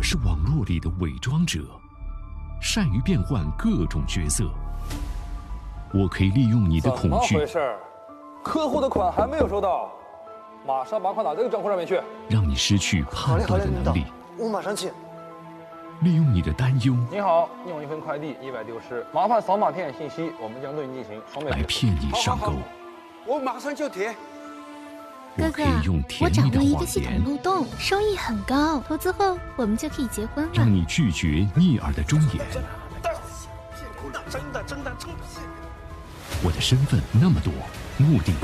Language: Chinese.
我是网络里的伪装者，善于变换各种角色。我可以利用你的恐惧， 怎么回事？客户的款还没有收到，马上把款打这个账户上面去， 让你失去判断的能力。 我马上去。 利用你的担忧， 你好，你有一份快递意外丢失，麻烦扫码填写信息，我们将对你进行双倍赔付。 来骗你上钩。 我马上就填。 我可以用我甜蜜的掌握一个谎系统言， 漏洞，收益很高，投资后我们就可以结婚了。 让你拒绝逆耳的忠言。 真的。 我的身份那么多，目的